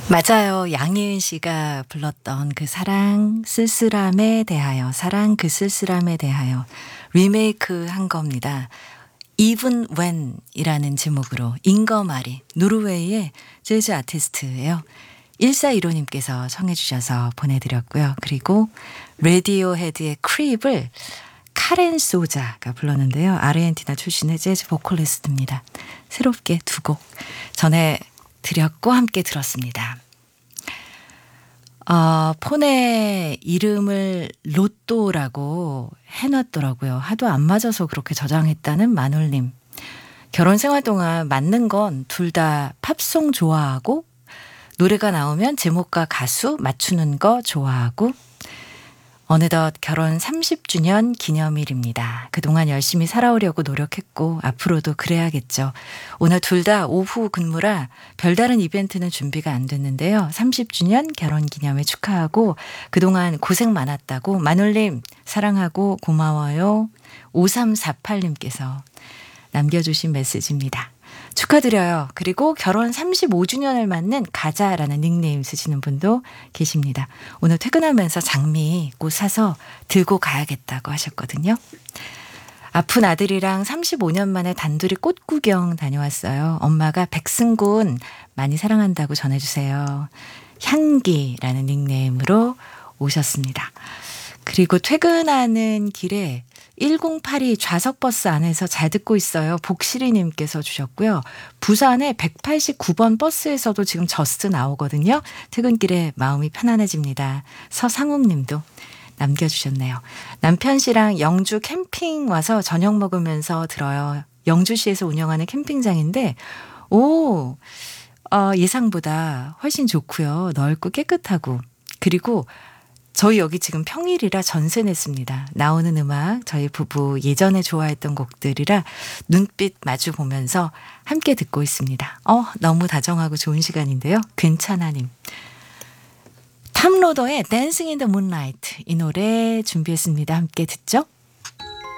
맞아요. 양희은 씨가 불렀던 그 사랑 쓸쓸함에 대하여, 사랑 그 쓸쓸함에 대하여 리메이크 한 겁니다. Even When이라는 제목으로 잉거마리, 노르웨이의 재즈 아티스트예요. 1415님께서 청해 주셔서 보내드렸고요. 그리고 레디오헤드의 크립을 카렌 소자가 불렀는데요. 아르헨티나 출신의 재즈 보컬리스트입니다. 새롭게 두 곡 전해드렸고 함께 들었습니다. 폰에 이름을 로또라고 해놨더라고요. 하도 안 맞아서 그렇게 저장했다는 마눌님. 결혼 생활 동안 맞는 건 둘 다 팝송 좋아하고 노래가 나오면 제목과 가수 맞추는 거 좋아하고 어느덧 결혼 30주년 기념일입니다. 그동안 열심히 살아오려고 노력했고 앞으로도 그래야겠죠. 오늘 둘 다 오후 근무라 별다른 이벤트는 준비가 안 됐는데요. 30주년 결혼 기념일 축하하고 그동안 고생 많았다고 마눌님 사랑하고 고마워요. 5348님께서 남겨주신 메시지입니다. 축하드려요. 그리고 결혼 35주년을 맞는 가자라는 닉네임 쓰시는 분도 계십니다. 오늘 퇴근하면서 장미 꽃 사서 들고 가야겠다고 하셨거든요. 아픈 아들이랑 35년 만에 단둘이 꽃 구경 다녀왔어요. 엄마가 백승군 많이 사랑한다고 전해주세요. 향기라는 닉네임으로 오셨습니다. 그리고 퇴근하는 길에 1082 좌석버스 안에서 잘 듣고 있어요. 복실이님께서 주셨고요. 부산의 189번 버스에서도 지금 저스트 나오거든요. 퇴근길에 마음이 편안해집니다. 서상욱님도 남겨주셨네요. 남편 씨랑 영주 캠핑 와서 저녁 먹으면서 들어요. 영주시에서 운영하는 캠핑장인데 예상보다 훨씬 좋고요. 넓고 깨끗하고 그리고 저희 여기 지금 평일이라 전세 냈습니다. 나오는 음악 저희 부부 예전에 좋아했던 곡들이라 눈빛 마주 보면서 함께 듣고 있습니다. 너무 다정하고 좋은 시간인데요. 괜찮아님. 탐로더의 Dancing in the Moonlight 이 노래 준비했습니다. 함께 듣죠.